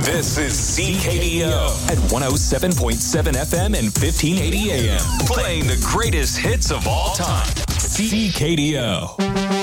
This is CKDO at 107.7 FM and 1580 AM. Playing the greatest hits of all time. CKDO.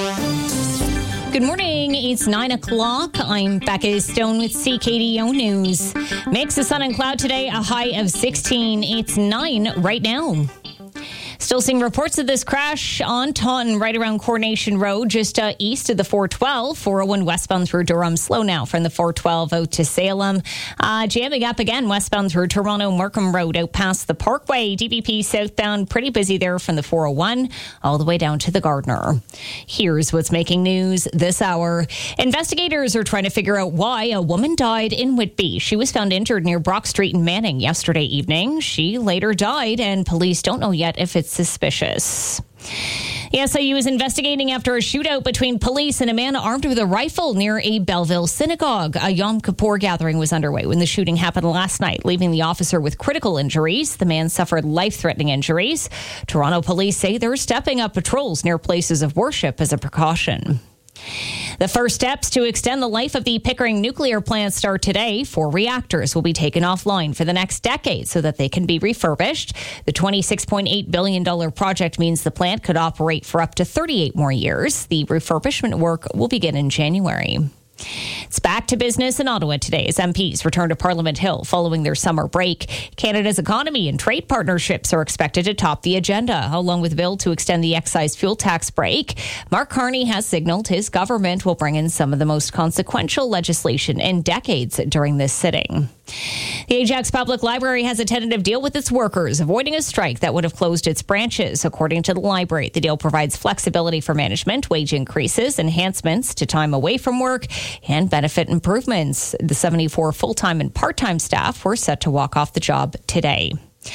Good morning. It's 9 o'clock. I'm Becca Stone with CKDO News. Mix of sun and cloud today, a high of 16. It's 9 right now. Still seeing reports of this crash on Taunton right around Coronation Road, just east of the 412. 401 westbound through Durham. Slow now from the 412 out to Salem. Jamming up again westbound through Toronto Markham Road out past the Parkway. DVP southbound pretty busy there from the 401 all the way down to the Gardner. Here's what's making news this hour. Investigators are trying to figure out why a woman died in Whitby. She was found injured near Brock Street in Manning yesterday evening. She later died, and police don't know yet if it's suspicious. The SIU is investigating after a shootout between police and a man armed with a rifle near a Belleville synagogue. A Yom Kippur gathering was underway when the shooting happened last night, leaving the officer with critical injuries. The man suffered life-threatening injuries. Toronto police say they're stepping up patrols near places of worship as a precaution. The first steps to extend the life of the Pickering nuclear plant start today. 4 reactors will be taken offline for the next decade so that they can be refurbished. The $26.8 billion project means the plant could operate for up to 38 more years. The refurbishment work will begin in January. It's back to business in Ottawa today as MPs return to Parliament Hill following their summer break. Canada's economy and trade partnerships are expected to top the agenda, along with a bill to extend the excise fuel tax break. Mark Carney has signaled his government will bring in some of the most consequential legislation in decades during this sitting. The Ajax Public Library has a tentative deal with its workers, avoiding a strike that would have closed its branches. According to the library, the deal provides flexibility for management, wage increases, enhancements to time away from work, and benefit improvements. The 74 full-time and part-time staff were set to walk off the job today.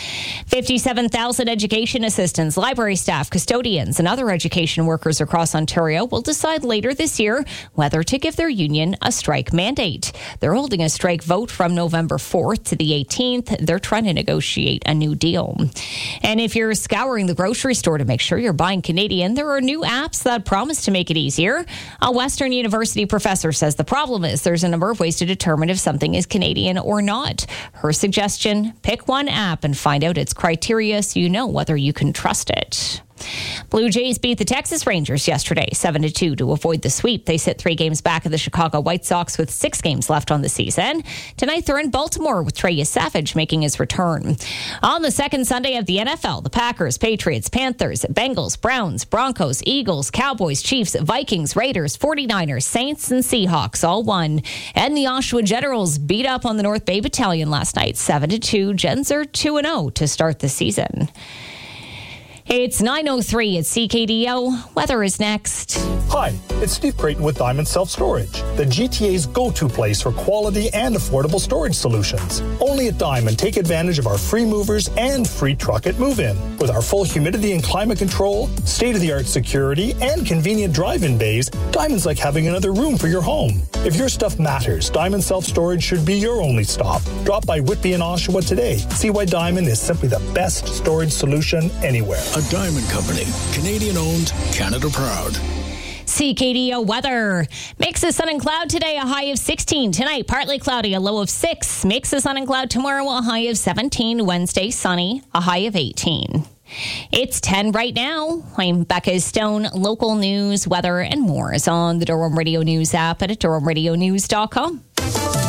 57,000 education assistants, library staff, custodians, and other education workers across Ontario will decide later this year whether to give their union a strike mandate. They're holding a strike vote from November 4th to the 18th. They're trying to negotiate a new deal. And if you're scouring the grocery store to make sure you're buying Canadian, there are new apps that promise to make it easier. A Western University professor says the problem is there's a number of ways to determine if something is Canadian or not. Her suggestion, pick one app and find out its criteria so you know whether you can trust it. Blue Jays beat the Texas Rangers yesterday 7-2 to avoid the sweep. They sit 3 games back of the Chicago White Sox with 6 games left on the season. Tonight they're in Baltimore with Trey Savage making his return. On the second Sunday of the NFL, the Packers, Patriots, Panthers, Bengals, Browns, Broncos, Eagles, Cowboys, Chiefs, Vikings, Raiders, 49ers, Saints, and Seahawks all won. And the Oshawa Generals beat up on the North Bay Battalion last night 7-2. Gens are 2-0 to start the season. It's 9:03 at CKDO. Weather is next. Hi, it's Steve Creighton with Diamond Self-Storage, the GTA's go-to place for quality and affordable storage solutions. Only at Diamond, take advantage of our free movers and free truck at move-in. With our full humidity and climate control, state-of-the-art security, and convenient drive-in bays, Diamond's like having another room for your home. If your stuff matters, Diamond Self-Storage should be your only stop. Drop by Whitby and Oshawa today. See why Diamond is simply the best storage solution anywhere. A Diamond Company, Canadian owned, Canada proud. CKDO weather. Mix of sun and cloud today, a high of 16. Tonight, partly cloudy, a low of 6. Mix of sun and cloud tomorrow, a high of 17. Wednesday, sunny, a high of 18. It's 10 right now. I'm Becca Stone. Local news, weather, and more is on the Durham Radio News app and at durhamradionews.com.